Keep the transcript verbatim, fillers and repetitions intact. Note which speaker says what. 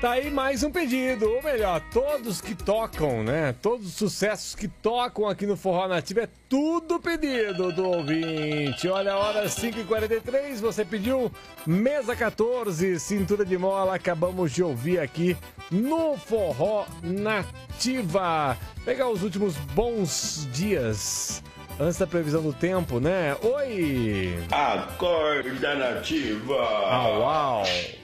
Speaker 1: Tá aí mais um pedido, ou melhor, todos que tocam, né? Todos os sucessos que tocam aqui no Forró Nativo é tudo pedido do ouvinte. Olha a hora cinco e quarenta e três, você pediu Mesa quatorze, Cintura de Mola, acabamos de ouvir aqui no Forró Nativa. Pegar os últimos bons dias antes da previsão do tempo, né? Oi!
Speaker 2: Acorda Nativa!
Speaker 1: Au, au!